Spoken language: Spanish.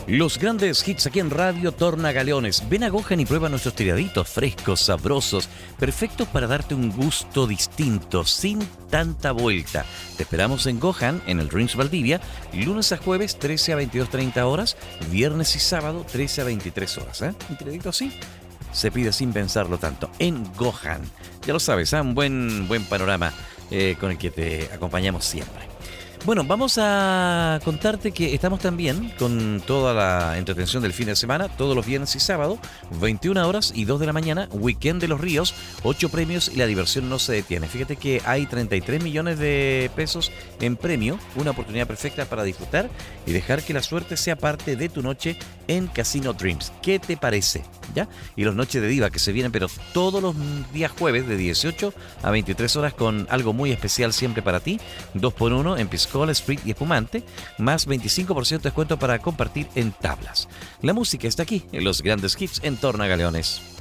Los grandes hits aquí en Radio Tornagaleones. Ven a Gohan y prueba nuestros tiraditos frescos, sabrosos, perfectos para darte un gusto distinto, sin tanta vuelta. Te esperamos en Gohan, en el Dreams Valdivia, lunes a jueves 13 a 22:30 horas, viernes y sábado 13 a 23 horas. Un tiradito así se pide sin pensarlo tanto. En Gohan, ya lo sabes, un buen panorama con el que te acompañamos siempre. Bueno, vamos a contarte que estamos también con toda la entretención del fin de semana, todos los viernes y sábado, 21 horas y 2 de la mañana, Weekend de los Ríos, 8 premios y la diversión no se detiene. Fíjate que hay 33 millones de pesos en premio, una oportunidad perfecta para disfrutar y dejar que la suerte sea parte de tu noche en Casino Dreams. ¿Qué te parece? ¿Ya? Y los noches de diva que se vienen, pero todos los días jueves de 18 a 23 horas con algo muy especial siempre para ti, 2x1 en Piscola, Street y Espumante, más 25% de descuento para compartir en tablas. La música está aquí, en los grandes hits en Tornagaleones.